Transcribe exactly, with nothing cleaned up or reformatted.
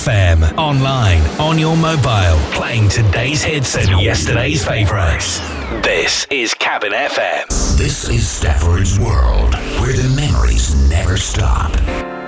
F M. Online, on your mobile, playing today's hits and yesterday's favourites. This is Cabin F M. This is Stafford's World, where the memories never stop.